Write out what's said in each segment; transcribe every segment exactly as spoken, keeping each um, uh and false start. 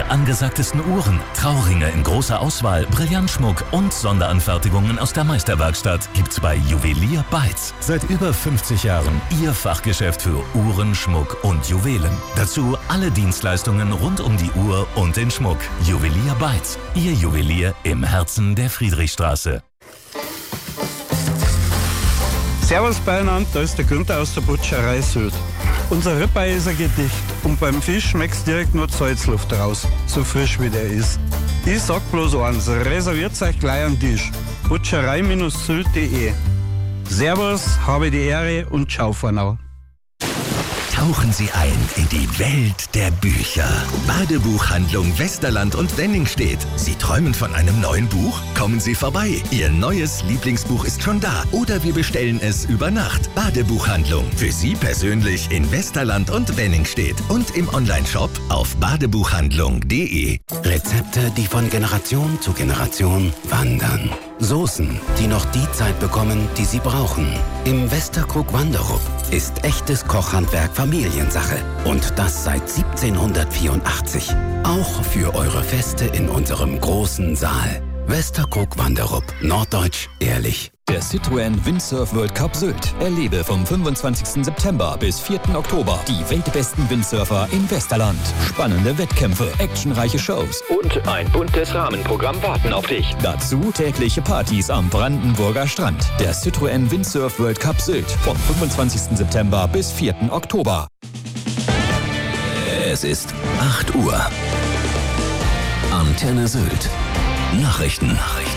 der angesagtesten Uhren, Trauringe in großer Auswahl, Brillantschmuck und Sonderanfertigungen aus der Meisterwerkstatt gibt's bei Juwelier Beitz. Seit über fünfzig Jahren Ihr Fachgeschäft für Uhren, Schmuck und Juwelen. Dazu alle Dienstleistungen rund um die Uhr und den Schmuck. Juwelier Beitz, Ihr Juwelier im Herzen der Friedrichstraße. Servus beieinander, da ist der Günther aus der Butcherei Sylt. Unser Ribeye ist ein Gedicht und beim Fisch schmeckt's direkt nur die Salzluft raus, so frisch wie der ist. Ich sag bloß eins, reserviert euch gleich einen Tisch. butcherei Sylt punkt de. Servus, habe die Ehre und ciao for now. Tauchen Sie ein in die Welt der Bücher. Badebuchhandlung Westerland und Wenningstedt. Sie träumen von einem neuen Buch? Kommen Sie vorbei. Ihr neues Lieblingsbuch ist schon da. Oder wir bestellen es über Nacht. Badebuchhandlung. Für Sie persönlich in Westerland und Wenningstedt. Und im Onlineshop auf badebuchhandlung punkt de. Rezepte, die von Generation zu Generation wandern. Soßen, die noch die Zeit bekommen, die sie brauchen. Im Westerkrug Wanderup ist echtes Kochhandwerk Familiensache. Und das seit siebzehnhundertvierundachtzig. Auch für eure Feste in unserem großen Saal. Westerkrug Wanderup. Norddeutsch ehrlich. Der Citroën Windsurf World Cup Sylt. Erlebe vom fünfundzwanzigsten September bis vierten Oktober die weltbesten Windsurfer in Westerland. Spannende Wettkämpfe, actionreiche Shows und ein buntes Rahmenprogramm warten auf dich. Dazu tägliche Partys am Brandenburger Strand. Der Citroën Windsurf World Cup Sylt vom fünfundzwanzigsten September bis vierten Oktober. Es ist acht Uhr. Antenne Sylt. Nachrichten. Nachrichten.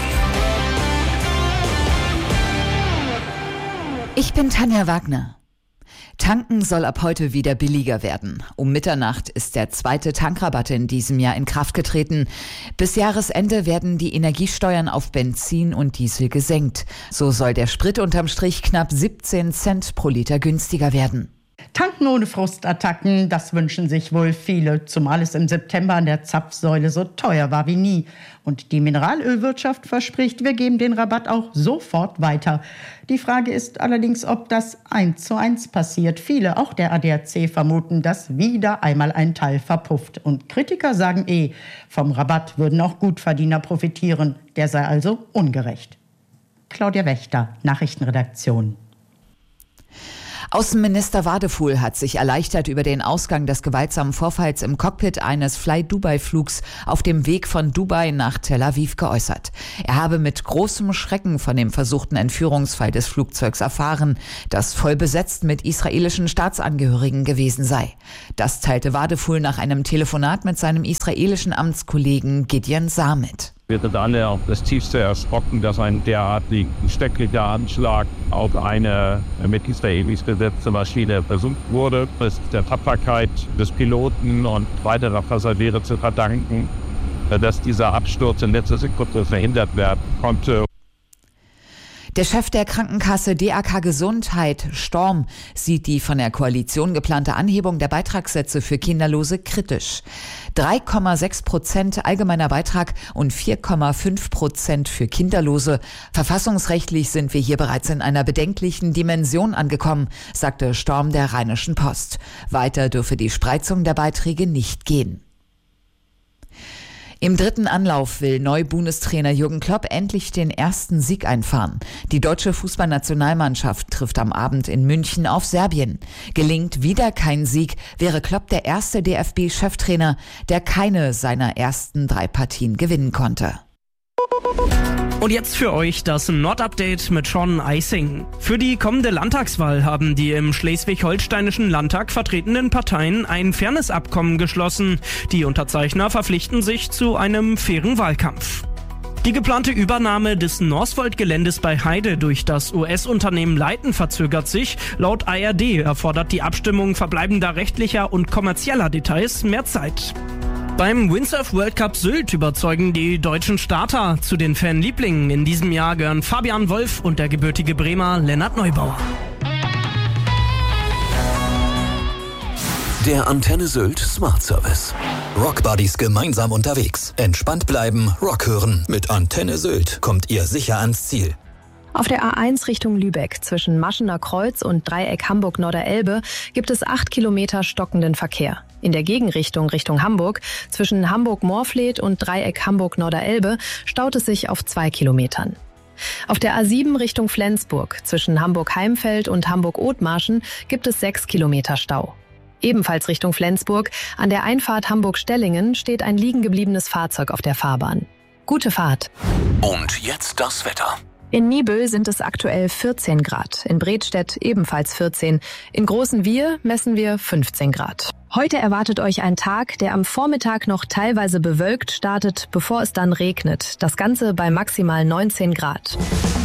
Ich bin Tanja Wagner. Tanken soll ab heute wieder billiger werden. Um Mitternacht ist der zweite Tankrabatt in diesem Jahr in Kraft getreten. Bis Jahresende werden die Energiesteuern auf Benzin und Diesel gesenkt. So soll der Sprit unterm Strich knapp siebzehn Cent pro Liter günstiger werden. Tanken ohne Frustattacken, das wünschen sich wohl viele, zumal es im September an der Zapfsäule so teuer war wie nie. Und die Mineralölwirtschaft verspricht, wir geben den Rabatt auch sofort weiter. Die Frage ist allerdings, ob das eins zu eins passiert. Viele, auch der A D A C, vermuten, dass wieder einmal ein Teil verpufft. Und Kritiker sagen eh, vom Rabatt würden auch Gutverdiener profitieren. Der sei also ungerecht. Claudia Wächter, Nachrichtenredaktion. Außenminister Wadefuhl hat sich erleichtert über den Ausgang des gewaltsamen Vorfalls im Cockpit eines Fly-Dubai-Flugs auf dem Weg von Dubai nach Tel Aviv geäußert. Er habe mit großem Schrecken von dem versuchten Entführungsfall des Flugzeugs erfahren, das voll besetzt mit israelischen Staatsangehörigen gewesen sei. Das teilte Wadefuhl nach einem Telefonat mit seinem israelischen Amtskollegen Gideon Saar mit. Wir sind alle auf das Tiefste erschrocken, dass ein derartig schrecklicher Anschlag auf eine mit Israelis besetzte Maschine versucht wurde. Es ist der Tapferkeit des Piloten und weiterer Passagiere zu verdanken, dass dieser Absturz in letzter Sekunde verhindert werden konnte. Der Chef der Krankenkasse D A K Gesundheit, Storm, sieht die von der Koalition geplante Anhebung der Beitragssätze für Kinderlose kritisch. drei Komma sechs Prozent allgemeiner Beitrag und vier Komma fünf Prozent für Kinderlose. Verfassungsrechtlich sind wir hier bereits in einer bedenklichen Dimension angekommen, sagte Storm der Rheinischen Post. Weiter dürfe die Spreizung der Beiträge nicht gehen. Im dritten Anlauf will Neu-Bundestrainer Jürgen Klopp endlich den ersten Sieg einfahren. Die deutsche Fußballnationalmannschaft trifft am Abend in München auf Serbien. Gelingt wieder kein Sieg, wäre Klopp der erste D F B-Cheftrainer, der keine seiner ersten drei Partien gewinnen konnte. Und jetzt für euch das Nord-Update mit Sean Eising. Für die kommende Landtagswahl haben die im schleswig-holsteinischen Landtag vertretenen Parteien ein Fairness-Abkommen geschlossen. Die Unterzeichner verpflichten sich zu einem fairen Wahlkampf. Die geplante Übernahme des Northvolt-Geländes bei Heide durch das U S-Unternehmen Leighton verzögert sich. Laut A R D erfordert die Abstimmung verbleibender rechtlicher und kommerzieller Details mehr Zeit. Beim Windsurf World Cup Sylt überzeugen die deutschen Starter. Zu den Fanlieblingen in diesem Jahr gehören Fabian Wolf und der gebürtige Bremer Lennart Neubauer. Der Antenne Sylt Smart Service. Rockbuddies gemeinsam unterwegs. Entspannt bleiben, Rock hören. Mit Antenne Sylt kommt ihr sicher ans Ziel. Auf der A eins Richtung Lübeck zwischen Maschener Kreuz und Dreieck Hamburg-Norderelbe gibt es acht Kilometer stockenden Verkehr. In der Gegenrichtung Richtung Hamburg zwischen Hamburg-Moorfleet und Dreieck Hamburg-Norderelbe staut es sich auf zwei Kilometern. Auf der A sieben Richtung Flensburg zwischen Hamburg-Heimfeld und Hamburg-Othmarschen gibt es sechs Kilometer Stau. Ebenfalls Richtung Flensburg an der Einfahrt Hamburg-Stellingen steht ein liegen gebliebenes Fahrzeug auf der Fahrbahn. Gute Fahrt. Und jetzt das Wetter. In Niebüll sind es aktuell vierzehn Grad, in Bredstedt ebenfalls vierzehn, in Großenwier messen wir fünfzehn Grad. Heute erwartet euch ein Tag, der am Vormittag noch teilweise bewölkt startet, bevor es dann regnet. Das Ganze bei maximal neunzehn Grad.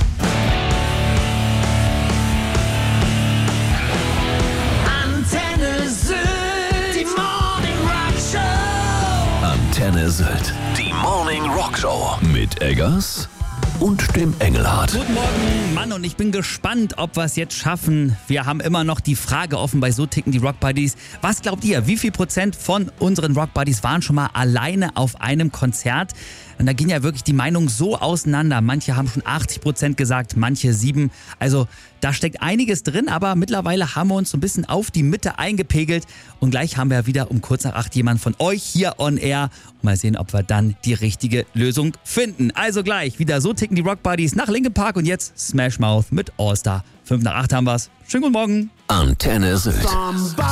Antenne Sylt, die Morning Rock Show. Antenne Sylt, die Morning Rock Show. Mit Eggers und dem Engelhardt. Guten Morgen, Mann, und ich bin gespannt, ob wir es jetzt schaffen. Wir haben immer noch die Frage offen bei So ticken die Rock Buddies. Was glaubt ihr, wie viel Prozent von unseren Rock Buddies waren schon mal alleine auf einem Konzert? Und da ging ja wirklich die Meinungen so auseinander. Manche haben schon achtzig Prozent gesagt, manche sieben. Also da steckt einiges drin, aber mittlerweile haben wir uns so ein bisschen auf die Mitte eingepegelt. Und gleich haben wir wieder um kurz nach acht jemanden von euch hier on air. Mal sehen, ob wir dann die richtige Lösung finden. Also gleich wieder So ticken die Rock Buddies nach Linkin Park und jetzt Smash Mouth mit All Star. fünf nach acht haben wir's. Schönen guten Morgen. Antenne Sylt.